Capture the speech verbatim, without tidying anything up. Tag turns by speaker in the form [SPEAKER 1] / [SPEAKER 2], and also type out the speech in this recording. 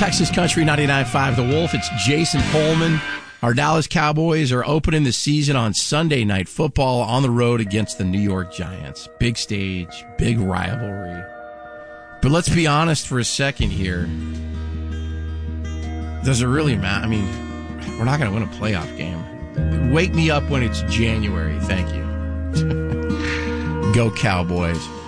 [SPEAKER 1] Texas Country ninety-nine point five The Wolf. It's Jason Coleman. Our Dallas Cowboys are opening the season on Sunday Night Football on the road against the New York Giants. Big stage, big rivalry. But let's be honest for a second here. Does it really matter? I mean, we're not going to win a playoff game. Wake me up when it's January. Thank you. Go Cowboys.